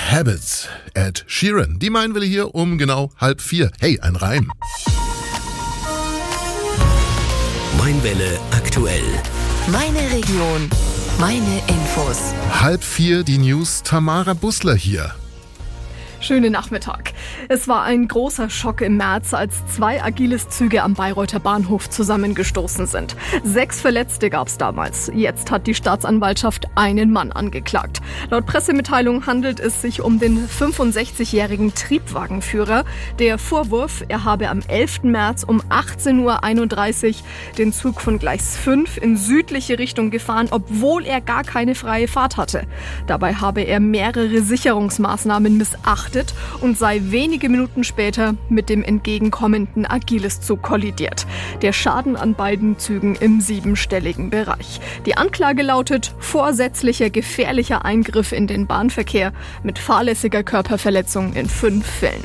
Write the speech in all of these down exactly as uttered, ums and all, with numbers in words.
Habits, Ed Sheeran. Die meinen wir hier um genau halb vier. Hey, ein Reim. Mainwelle aktuell. Meine Region, meine Infos. Halb vier, die News. Tamara Bussler hier. Schönen Nachmittag. Es war ein großer Schock im März, als zwei Agiles-Züge am Bayreuther Bahnhof zusammengestoßen sind. Sechs Verletzte gab es damals. Jetzt hat die Staatsanwaltschaft einen Mann angeklagt. Laut Pressemitteilung handelt es sich um den fünfundsechzigjährigen Triebwagenführer. Der Vorwurf, er habe am elften März um achtzehn Uhr einunddreißig den Zug von Gleis fünf in südliche Richtung gefahren, obwohl er gar keine freie Fahrt hatte. Dabei habe er mehrere Sicherungsmaßnahmen missachtet und sei wenige Minuten später mit dem entgegenkommenden Agiles-Zug kollidiert. Der Schaden an beiden Zügen im siebenstelligen Bereich. Die Anklage lautet vorsätzlicher gefährlicher Eingriff in den Bahnverkehr mit fahrlässiger Körperverletzung in fünf Fällen.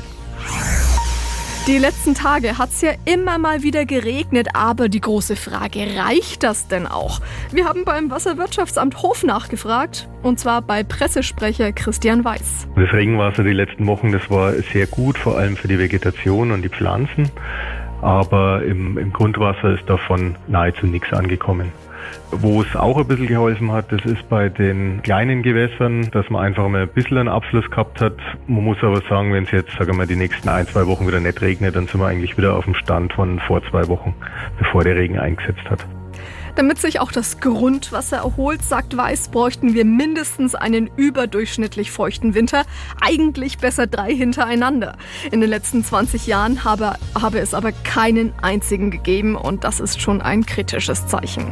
Die letzten Tage hat es ja immer mal wieder geregnet, aber die große Frage, reicht das denn auch? Wir haben beim Wasserwirtschaftsamt Hof nachgefragt, und zwar bei Pressesprecher Christian Weiß. Das Regenwasser die letzten Wochen, das war sehr gut, vor allem für die Vegetation und die Pflanzen, aber im, im Grundwasser ist davon nahezu nichts angekommen. Wo es auch ein bisschen geholfen hat, das ist bei den kleinen Gewässern, dass man einfach mal ein bisschen einen Abfluss gehabt hat. Man muss aber sagen, wenn es jetzt, sagen wir mal, die nächsten ein, zwei Wochen wieder nicht regnet, dann sind wir eigentlich wieder auf dem Stand von vor zwei Wochen, bevor der Regen eingesetzt hat. Damit sich auch das Grundwasser erholt, sagt Weiß, bräuchten wir mindestens einen überdurchschnittlich feuchten Winter. Eigentlich besser drei hintereinander. In den letzten zwanzig Jahren habe, habe es aber keinen einzigen gegeben und das ist schon ein kritisches Zeichen.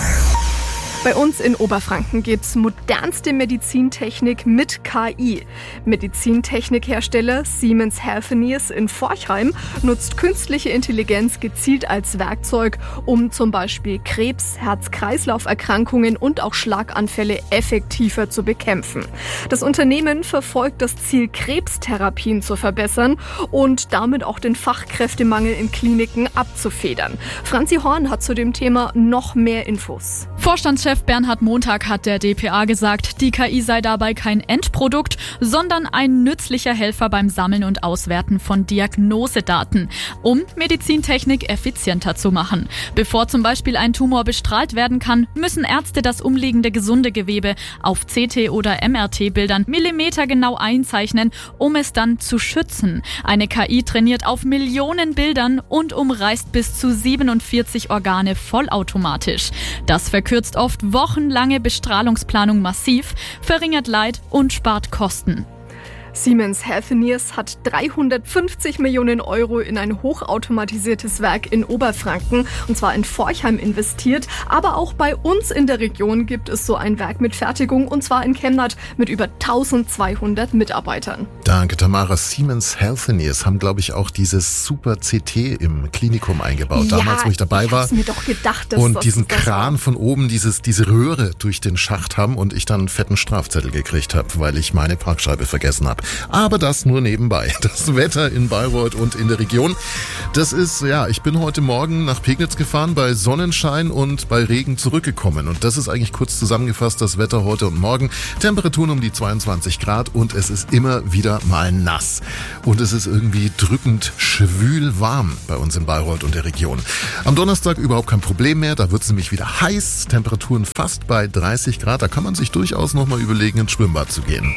Bei uns in Oberfranken gibt's modernste Medizintechnik mit K I. Medizintechnikhersteller Siemens Healthineers in Forchheim nutzt künstliche Intelligenz gezielt als Werkzeug, um zum Beispiel Krebs, Herz-Kreislauf-Erkrankungen und auch Schlaganfälle effektiver zu bekämpfen. Das Unternehmen verfolgt das Ziel, Krebstherapien zu verbessern und damit auch den Fachkräftemangel in Kliniken abzufedern. Franzi Horn hat zu dem Thema noch mehr Infos. Vorstandschef Bernhard Montag hat der D P A gesagt, die K I sei dabei kein Endprodukt, sondern ein nützlicher Helfer beim Sammeln und Auswerten von Diagnosedaten, um Medizintechnik effizienter zu machen. Bevor zum Beispiel ein Tumor bestrahlt werden kann, müssen Ärzte das umliegende gesunde Gewebe auf C T- oder M R T-Bildern millimetergenau einzeichnen, um es dann zu schützen. Eine K I trainiert auf Millionen Bildern und umreißt bis zu siebenundvierzig Organe vollautomatisch. Das verkürzt oft wochenlange Bestrahlungsplanung massiv, verringert Leid und spart Kosten. Siemens Healthineers hat dreihundertfünfzig Millionen Euro in ein hochautomatisiertes Werk in Oberfranken, und zwar in Forchheim, investiert. Aber auch bei uns in der Region gibt es so ein Werk mit Fertigung, und zwar in Chemnat mit über eintausendzweihundert Mitarbeitern. Danke, Tamara. Siemens Healthineers haben, glaube ich, auch dieses Super C T im Klinikum eingebaut. Ja, damals, wo ich dabei war. Ich hab's mir doch gedacht, dass und das diesen das Kran war. von oben, dieses, diese Röhre durch den Schacht haben und ich dann einen fetten Strafzettel gekriegt habe, weil ich meine Parkscheibe vergessen habe. Aber das nur nebenbei. Das Wetter in Bayreuth und in der Region, das ist, ja, ich bin heute Morgen nach Pegnitz gefahren, bei Sonnenschein und bei Regen zurückgekommen. Und das ist eigentlich kurz zusammengefasst das Wetter heute und morgen. Temperaturen um die zweiundzwanzig Grad und es ist immer wieder mal nass. Und es ist irgendwie drückend schwül warm bei uns in Bayreuth und der Region. Am Donnerstag überhaupt kein Problem mehr, da wird es nämlich wieder heiß. Temperaturen fast bei dreißig Grad, da kann man sich durchaus nochmal überlegen, ins Schwimmbad zu gehen.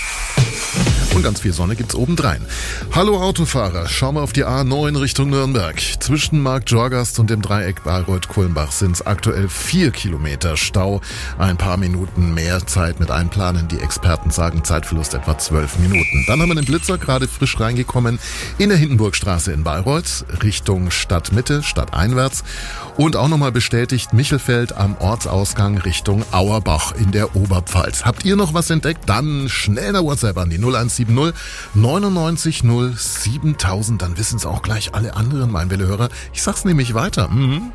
Und ganz viel Sonne gibt's obendrein. Hallo Autofahrer, schau mal auf die A neun Richtung Nürnberg. Zwischen Markt Jorgast und dem Dreieck Bayreuth-Kulmbach sind's aktuell vier Kilometer Stau. Ein paar Minuten mehr Zeit mit einplanen. Die Experten sagen Zeitverlust etwa zwölf Minuten. Dann haben wir den Blitzer gerade frisch reingekommen in der Hindenburgstraße in Bayreuth, Richtung Stadtmitte, stadteinwärts. Und auch nochmal bestätigt Michelfeld am Ortsausgang Richtung Auerbach in der Oberpfalz. Habt ihr noch was entdeckt? Dann schnell eine WhatsApp an die null eins sieben null neunundneunzig null siebentausend. Dann wissen es auch gleich alle anderen Mainwelle-Hörer. Ich sag's nämlich weiter. Mhm.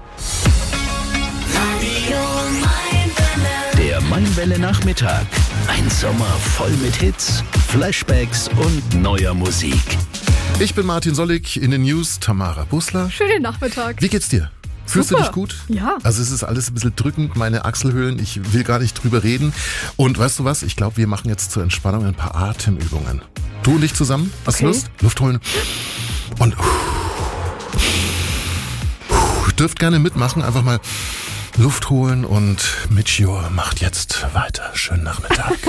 Der Mainwelle Nachmittag. Ein Sommer voll mit Hits, Flashbacks und neuer Musik. Ich bin Martin Sollig, in den News Tamara Bussler. Schönen Nachmittag. Wie geht's dir? Fühlst Super. du dich gut? Ja. Also es ist alles ein bisschen drückend, meine Achselhöhlen, ich will gar nicht drüber reden. Und weißt du was, ich glaube, wir machen jetzt zur Entspannung ein paar Atemübungen. Du und ich zusammen, hast du Okay. Lust? Luft holen und dürft gerne mitmachen, einfach mal Luft holen und Michior macht jetzt weiter. Schönen Nachmittag.